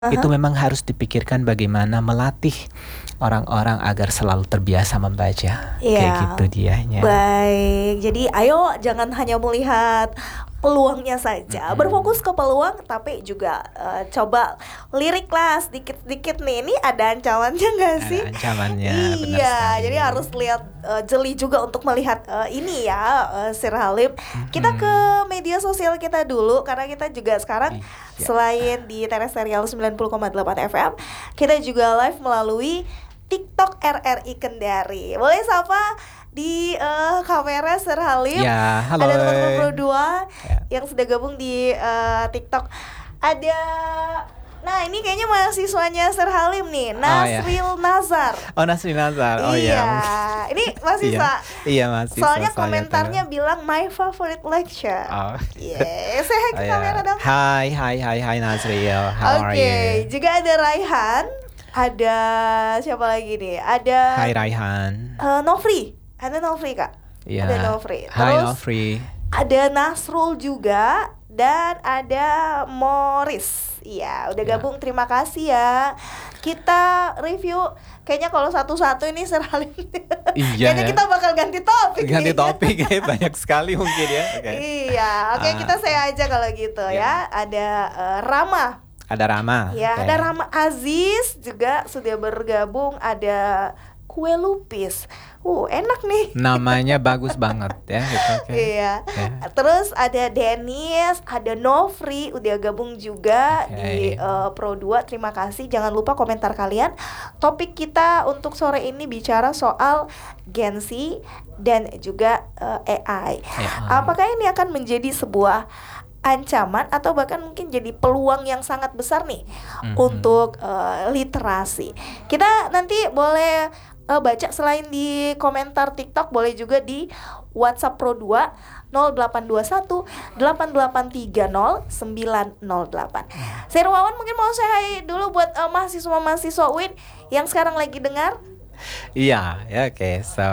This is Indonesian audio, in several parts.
Itu Aha. memang harus dipikirkan bagaimana melatih orang-orang agar selalu terbiasa membaca. Kayak Iya, gitu dianya. baik. Jadi ayo jangan hanya melihat peluangnya saja, berfokus Mm-mm. ke peluang, tapi juga coba lirik lah sedikit-sedikit nih. Ini ada ancamannya nggak sih? Ada ancamannya, benar Iya, jadi sekali. harus lihat jeli juga untuk melihat ini ya, Sir Halim. Kita ke Mhm. media sosial kita dulu karena kita juga sekarang Iya. selain di Tereserial 90,8 FM, kita juga live melalui TikTok RRI Kendari. Boleh sapa di kamera Sir Halim. Ya, halo. Ada teman-teman Pro 2 Ya. yang sudah gabung di TikTok. Ada, nah ini kayaknya mahasiswanya Sir Halim nih, Oh ya. Nasril Nazar. Oh, Nasri Nazar. Oh Iya, ya, mungkin. ini mahasiswa. Iya, iya mahasiswa Soalnya saya komentarnya tuh. bilang my favorite lecture. Oh. Yes, saya Oh ke ya. kamera dong. Hai Nasril. How are Oke, you? juga ada Raihan, ada siapa lagi nih? Ada Hai Raihan. Nofri, ada Nofri kak. Iya. Ada Nofri. Hai Terus Nofri. ada Nasrul juga dan ada Morris. Iya, udah Ya. gabung. Terima kasih ya. Kita review kayaknya kalau satu-satu ini Serhalin. Iya Kayaknya ya. kita bakal ganti topik. Ganti nih. topik ya, banyak sekali mungkin ya. Oke. Iya, oke Ah, kita saya aja kalau gitu ya. ya. Ada Rama. Ada Rama. Ya, Oke. ada Rama Aziz juga sudah bergabung. Ada kue lupis. Enak nih. Namanya bagus banget ya gitu. Oke. Iya. Ya. Terus ada Dennis, ada Nofri udah gabung juga Oke. di Pro 2. Terima kasih. Jangan lupa komentar kalian. Topik kita untuk sore ini bicara soal Gen Z dan juga AI. Apakah ini akan menjadi sebuah ancaman atau bahkan mungkin jadi peluang yang sangat besar nih untuk literasi. Kita nanti boleh baca selain di komentar TikTok, boleh juga di WhatsApp Pro 2 0821 8830 908. Saya Ruawan mungkin mau say hi dulu buat mahasiswa-mahasiswa UIN yang sekarang lagi dengar. Iya, ya oke. So,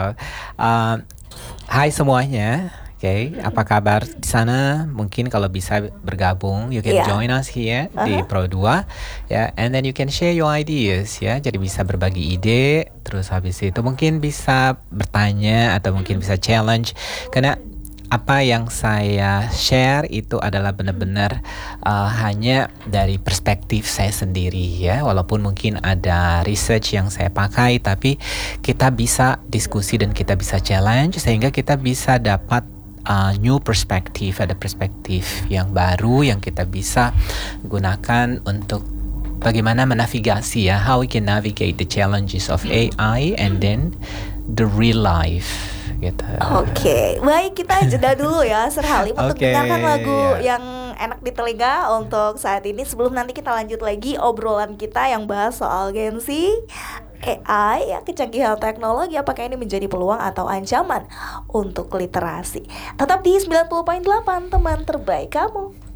hai semuanya. Oke, apa kabar di sana? Mungkin kalau bisa bergabung, you can Iya. join us here di Pro 2 ya, and then you can share your ideas ya. Jadi bisa berbagi ide, terus habis itu mungkin bisa bertanya atau mungkin bisa challenge, karena apa yang saya share itu adalah benar-benar hanya dari perspektif saya sendiri ya, walaupun mungkin ada research yang saya pakai, tapi kita bisa diskusi dan kita bisa challenge sehingga kita bisa dapat new perspektif, ada perspektif yang baru yang kita bisa gunakan untuk bagaimana menavigasi ya, how we can navigate the challenges of AI and then the real life gitu. Oke, baik kita jeda dulu ya Sir Halim untuk Oke, dengarkan lagu ya. yang enak di telinga untuk saat ini. Sebelum nanti kita lanjut lagi obrolan kita yang bahas soal Gen Z, AI, ya, kecanggihan teknologi, apakah ini menjadi peluang atau ancaman untuk literasi. Tetap di 90.8 teman terbaik kamu.